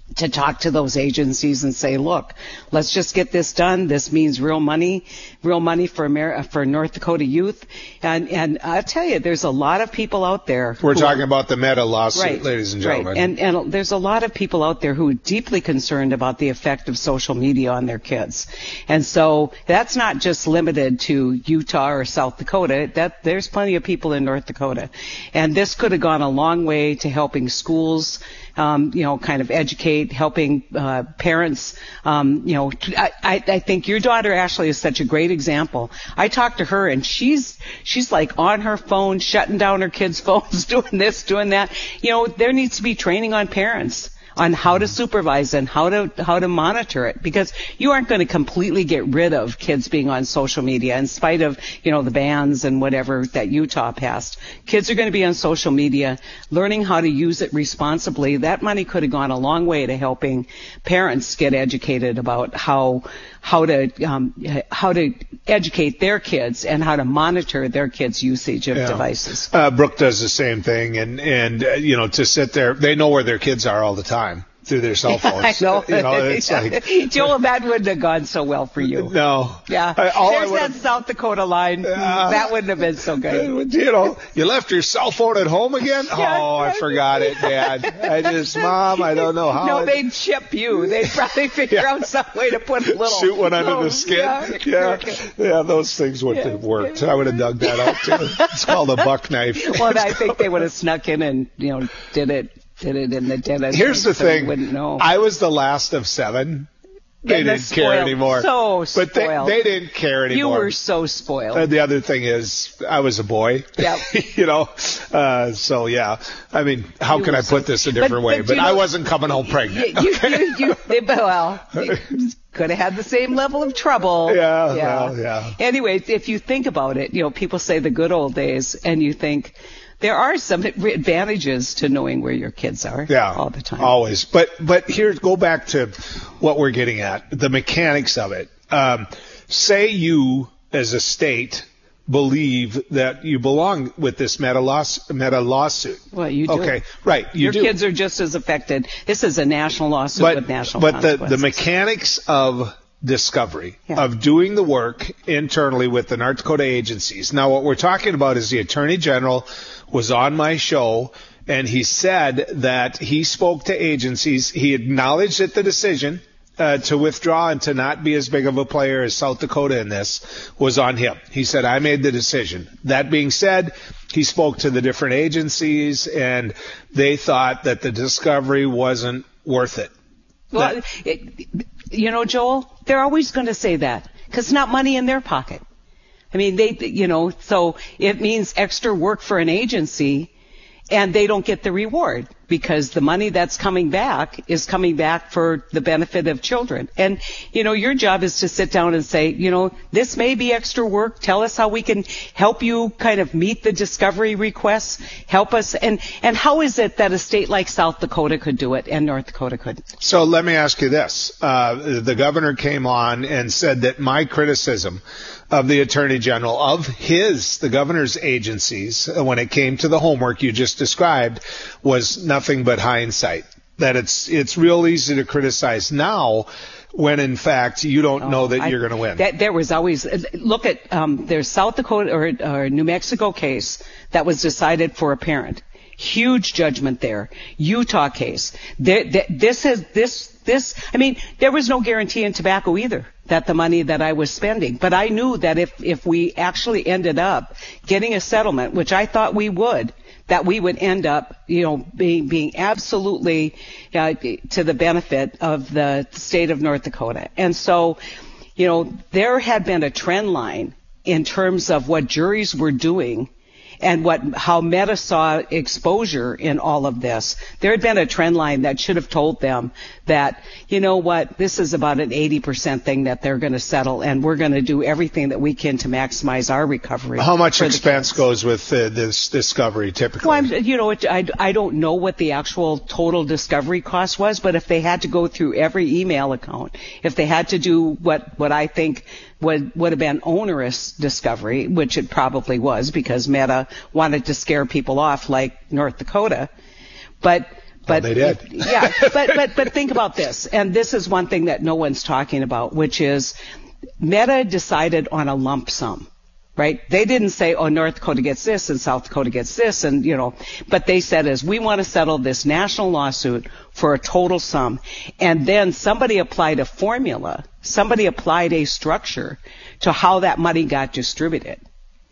to talk to those agencies and say, look, let's just get this done. This means real money, real money for Amer- for North Dakota youth. And and I'll tell you, there's a lot of people out there. We're talking are, about the Meta lawsuit, right, ladies and gentlemen. Right. And, and there's a lot of people out there who are deeply concerned about the effect of social media on their kids. And so that's not just limited to Utah or South Dakota. That there's plenty of people in North Dakota. And this could have gone a long way to helping schools, um, you know, kind of educate, helping uh, parents. Um, you know, I, I, I think your daughter Ashley is such a great example. I talked to her, and she's she's like on her phone, shutting down her kids' phones, doing this, doing that. You know, there needs to be training on parents on how to supervise and how to how to monitor it, because you aren't going to completely get rid of kids being on social media in spite of, you know, the bans and whatever that Utah passed. Kids are going to be on social media, learning how to use it responsibly. That money could have gone a long way to helping parents get educated about how how to um, how to educate their kids and how to monitor their kids' usage of yeah. devices. Uh, Brooke does the same thing, and and uh, you know, to sit there, they know where their kids are all the time through their cell phones. I know. You know, it's like, Joel, that wouldn't have gone so well for you. No. Yeah. I, all There's I that South Dakota line. Uh, that wouldn't have been so good. You know, you left your cell phone at home again? Yeah, oh, I forgot it, Dad. I just, Mom, I don't know how. No, it... they'd chip you. They'd probably figure yeah. out some way to put a little. Shoot one under little, the skin. Yeah. Yeah. yeah, those things wouldn't yeah. have worked. I would have dug that out, too. It's called a buck knife. Well, I think they would have snuck in and, you know, did it. Did it in the dentist. Here's the so thing. Wouldn't know. I was the last of seven. They didn't spoiled. care anymore. So but spoiled. They, they didn't care anymore. You were so spoiled. Uh, the other thing is, I was a boy. Yeah. you know, uh, so yeah. I mean, how you can I put so, this a different but, way? But, but know, I wasn't coming home pregnant. You, okay? you, you, you, well, could have had the same level of trouble. Yeah, yeah. Well, yeah. Anyway, if you think about it, you know, people say the good old days, and you think, there are some advantages to knowing where your kids are yeah, all the time. Always. But but here, go back to what we're getting at, the mechanics of it. Um, say you, as a state, believe that you belong with this meta, loss, meta lawsuit. Well, you do. Okay, right. You your do. kids are just as affected. This is a national lawsuit but, with national but consequences. But the, the mechanics of discovery, yeah. of doing the work internally with the North Dakota agencies. Now, what we're talking about is the Attorney General was on my show, and he said that he spoke to agencies. He acknowledged that the decision uh, to withdraw and to not be as big of a player as South Dakota in this was on him. He said, I made the decision. That being said, he spoke to the different agencies, and they thought that the discovery wasn't worth it. Well, that, it, you know, Joel, they're always going to say that because it's not money in their pocket. I mean, they, you know, so it means extra work for an agency, and they don't get the reward because the money that's coming back is coming back for the benefit of children. And, you know, your job is to sit down and say, you know, this may be extra work. Tell us how we can help you kind of meet the discovery requests. Help us. And, and how is it that a state like South Dakota could do it and North Dakota couldn't? So let me ask you this. Uh, the governor came on and said that my criticism of the Attorney General, of his, the governor's agencies, when it came to the homework you just described, was nothing but hindsight. That it's it's real easy to criticize now when, in fact, you don't oh, know that I, you're going to win. That, there was always, look at, um, there's South Dakota or, or New Mexico case that was decided for a parent. Huge judgment there. Utah case. There, there, this has, this, this, I mean, there was no guarantee in tobacco either that the money that I was spending. But I knew that if, if we actually ended up getting a settlement, which I thought we would, that we would end up, you know, being, being absolutely uh, to the benefit of the state of North Dakota. And so, you know, there had been a trend line in terms of what juries were doing and what how Meta saw exposure in all of this. There had been a trend line that should have told them that, you know what, this is about an eighty percent thing that they're going to settle, and we're going to do everything that we can to maximize our recovery. How much expense goes with uh, this discovery typically? Well, I'm, you know, it, I, I don't know what the actual total discovery cost was, but if they had to go through every email account, if they had to do what, what I think would would have been onerous discovery, which it probably was because Meta wanted to scare people off like North Dakota. But But well, they did. If, yeah, but, but, but think about this. And this is one thing that no one's talking about, which is Meta decided on a lump sum. Right? They didn't say, oh, North Dakota gets this and South Dakota gets this, and, you know, but they said is we want to settle this national lawsuit for a total sum. And then somebody applied a formula, somebody applied a structure to how that money got distributed.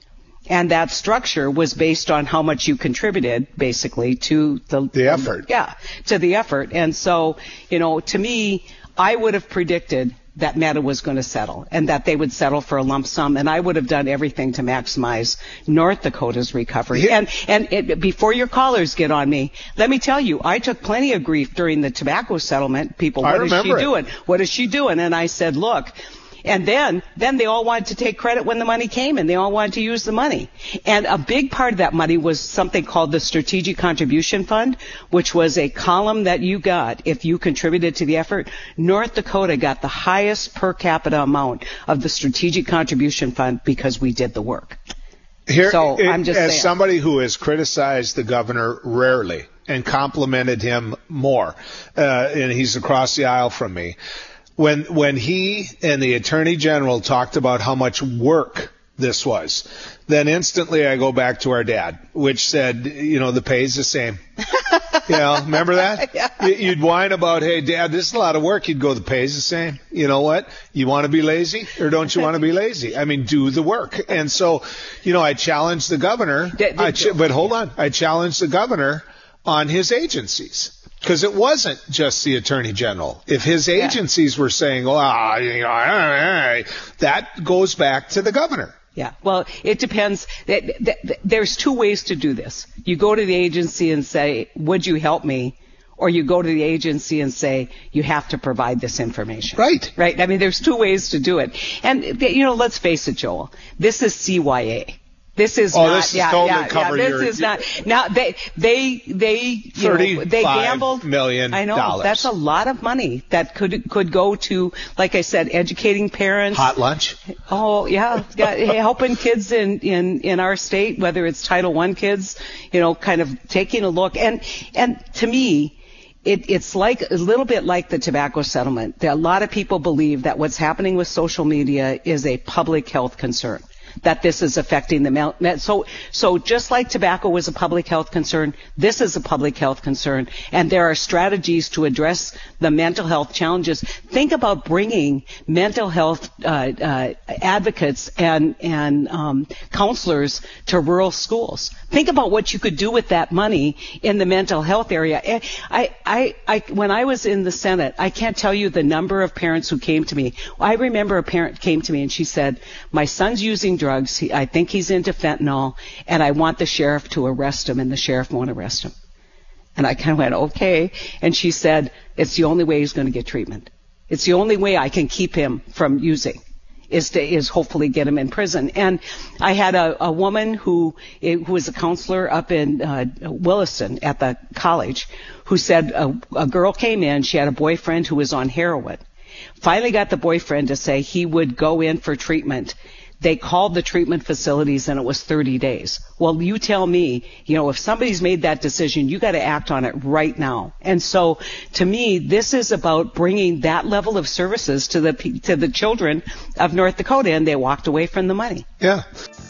And that structure was based on how much you contributed, basically, to the, the effort. Yeah, to the effort. And so, you know, to me, I would have predicted that Meta was going to settle and that they would settle for a lump sum. And I would have done everything to maximize North Dakota's recovery. Yeah. And, and it, before your callers get on me, let me tell you, I took plenty of grief during the tobacco settlement. People, what is she it. doing? What is she doing? And I said, look, and then, then they all wanted to take credit when the money came and they all wanted to use the money. And a big part of that money was something called the Strategic Contribution Fund, which was a column that you got if you contributed to the effort. North Dakota got the highest per capita amount of the Strategic Contribution Fund because we did the work. Here, so it, I'm just as saying. somebody who has criticized the governor rarely and complimented him more, uh, and he's across the aisle from me, When when he and the Attorney General talked about how much work this was, then instantly I go back to our dad, which said, you know, the pay's the same. You know, remember that? Yeah. You'd whine about, hey, Dad, this is a lot of work. You'd go, the pay's the same. You know what? You want to be lazy or don't you want to be lazy? I mean, do the work. And so, you know, I challenged the governor. D- I ch- but hold on. I challenged the governor on his agencies. Because it wasn't just the Attorney General. If his agencies yeah. were saying, oh, you know, that goes back to the governor. Yeah, well, it depends. There's two ways to do this. You go to the agency and say, would you help me? Or you go to the agency and say, you have to provide this information. Right. Right? I mean, there's two ways to do it. And, you know, let's face it, Joel. This is C Y A. This is oh, not, this is yeah, totally yeah, covered yeah, this your, is not, now they, they, they, you know, they gambled. million I know, dollars. That's a lot of money that could, could go to, like I said, educating parents. Hot lunch. Oh, yeah, yeah, helping kids in, in, in our state, whether it's Title One kids, you know, kind of taking a look. And, and to me, It, it's like a little bit like the tobacco settlement. There, a lot of people believe that what's happening with social media is a public health concern, that this is affecting the mel- so so just like tobacco was a public health concern, this is a public health concern, and there are strategies to address the mental health challenges. Think about bringing mental health uh, uh, advocates and and um, counselors to rural schools. Think about what you could do with that money in the mental health area. I, I, I, when I was in the Senate, I can't tell you the number of parents who came to me. I remember a parent came to me and she said, my son's using drugs. He, I think he's into fentanyl, and I want the sheriff to arrest him, and the sheriff won't arrest him. And I kind of went, okay. And she said, it's the only way he's going to get treatment. It's the only way I can keep him from using. Is to is hopefully get him in prison. And I had a, a woman who who was a counselor up in uh, Williston at the college, who said a, a girl came in. She had a boyfriend who was on heroin. Finally, got the boyfriend to say he would go in for treatment. They called the treatment facilities, and it was thirty days. Well, you tell me, you know, if somebody's made that decision, you got to act on it right now. And so, to me, this is about bringing that level of services to the to the children of North Dakota, and they walked away from the money. Yeah.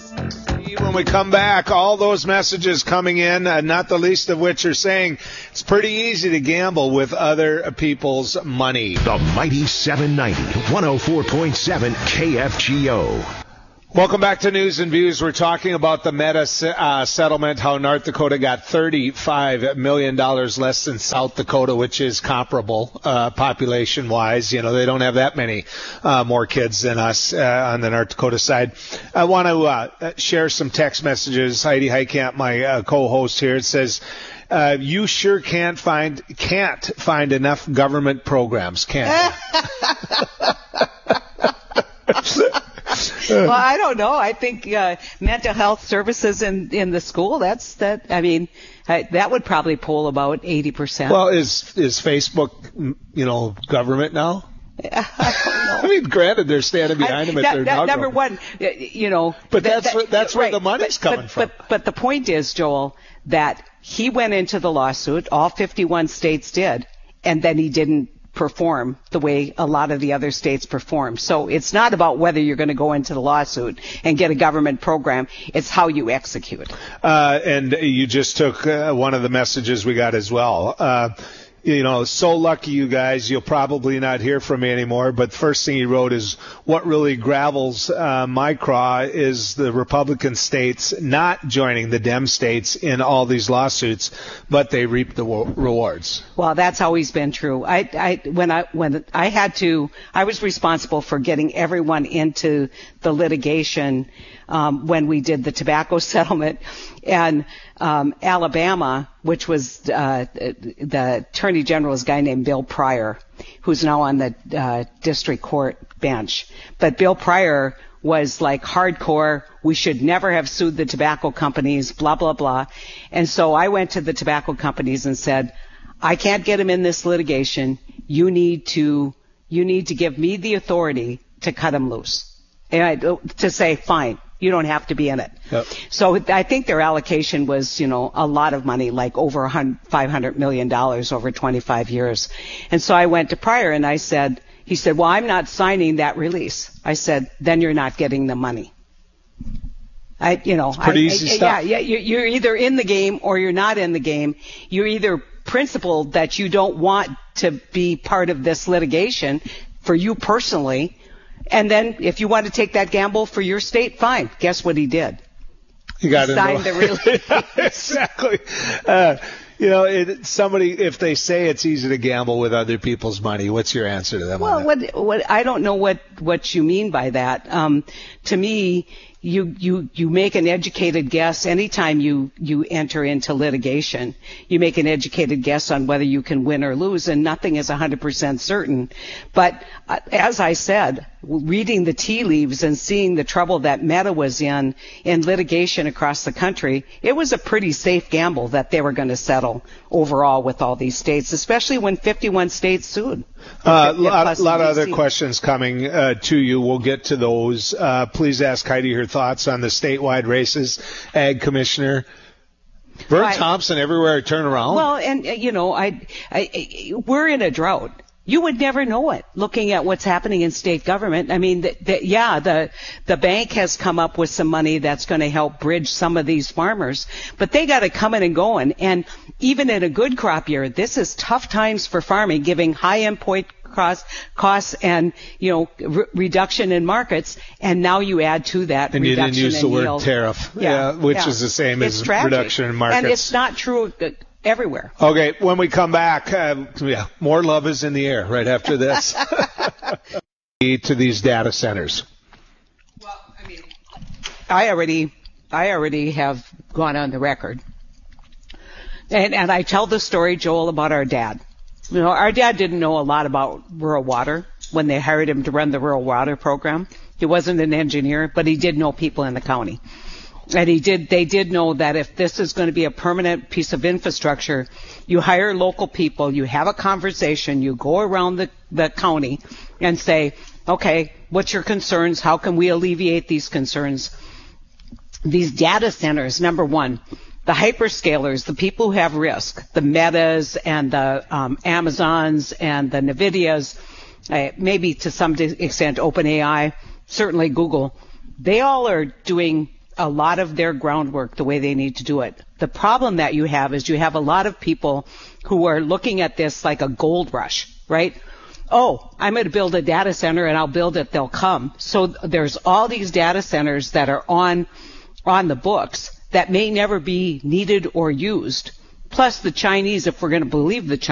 When we come back, all those messages coming in, uh, not the least of which are saying it's pretty easy to gamble with other people's money. The Mighty seven ninety, one oh four point seven K F G O. Welcome back to News and Views. We're talking about the Meta uh, settlement, how North Dakota got thirty-five million dollars less than South Dakota, which is comparable uh, population-wise. You know, they don't have that many uh, more kids than us uh, on the North Dakota side. I want to uh, share some text messages. Heidi Heitkamp, my uh, co-host here, it says, uh, you sure can't find can't find enough government programs, can't you? Well, I don't know. I think uh, mental health services in, in the school, that's that. I mean, I, that would probably pull about eighty percent. Well, is is Facebook, you know, government now? I don't know. I mean, granted, they're standing behind I, them at that, their that, Number one, you know. But that, that's that, where, that's right, where the money's but, coming but, from. But, but the point is, Joel, that he went into the lawsuit, all fifty-one states did, and then he didn't perform the way a lot of the other states perform. So it's not about whether you're going to go into the lawsuit and get a government program. It's how you execute. Uh, and you just took uh, one of the messages we got as well. Uh, You know, so lucky you guys, you'll probably not hear from me anymore. But the first thing he wrote is, what really gravels uh, my craw is the Republican states not joining the Dem states in all these lawsuits, but they reap the wo- rewards. Well, that's always been true. I, I, when I, when I had to, I was responsible for getting everyone into the litigation um, when we did the tobacco settlement, and um, Alabama, which was uh, the Attorney General's guy named Bill Pryor, who's now on the uh, district court bench. But Bill Pryor was like hardcore, we should never have sued the tobacco companies, blah, blah, blah. And so I went to the tobacco companies and said, I can't get him in this litigation. You need to, you need to give me the authority to cut him loose. And I, to say, fine, you don't have to be in it. Yep. So I think their allocation was, you know, a lot of money, like over five hundred million dollars over twenty-five years. And so I went to Pryor and I said, he said, well, I'm not signing that release. I said, then you're not getting the money. I, you know, it's pretty I, easy I, stuff. Yeah, yeah, you're either in the game or you're not in the game. You're either principled that you don't want to be part of this litigation for you personally. And then if you want to take that gamble for your state, fine. Guess what he did? He got he signed the release. Exactly. Uh, you know, it, somebody, if they say it's easy to gamble with other people's money, what's your answer to them? Well, on that? what, what, I don't know what, what you mean by that. Um, to me, you, you, you make an educated guess anytime you, you enter into litigation. You make an educated guess on whether you can win or lose, and nothing is one hundred percent certain. But uh, as I said, reading the tea leaves and seeing the trouble that Meta was in, in litigation across the country, it was a pretty safe gamble that they were going to settle overall with all these states, especially when fifty-one states sued. A uh, lot, lot of other questions coming uh, to you. We'll get to those. Uh, please ask Heidi her thoughts on the statewide races. Ag Commissioner Vern I, Thompson, everywhere I turn around. Well, and, uh, you know, I, I, I, we're in a drought. You would never know it looking at what's happening in state government. I mean, the, the, yeah, the the bank has come up with some money that's going to help bridge some of these farmers, but they got to come in and going. And even in a good crop year, this is tough times for farming, giving high input costs, costs and, you know, re- reduction in markets. And now you add to that and reduction in you didn't use the word yield. tariff, yeah, yeah, which yeah. is the same it's as tragic. reduction in markets. And it's not true everywhere. Okay, when we come back, uh, yeah, more love is in the air right after this. To these data centers. Well, I mean, I already, I already have gone on the record, and and I tell the story, Joel, about our dad. You know, our dad didn't know a lot about rural water when they hired him to run the rural water program. He wasn't an engineer, but he did know people in the county. And he did, they did know that if this is going to be a permanent piece of infrastructure, you hire local people, you have a conversation, you go around the, the county and say, okay, what's your concerns? How can we alleviate these concerns? These data centers, number one, the hyperscalers, the people who have risk, the Metas and the um, Amazons and the NVIDIAs, uh, maybe to some extent OpenAI, certainly Google, they all are doing a lot of their groundwork the way they need to do it. The problem that you have is you have a lot of people who are looking at this like a gold rush, right? Oh, I'm going to build a data center and I'll build it, they'll come. So there's all these data centers that are on, on the books that may never be needed or used. Plus the Chinese, if we're going to believe the Chinese,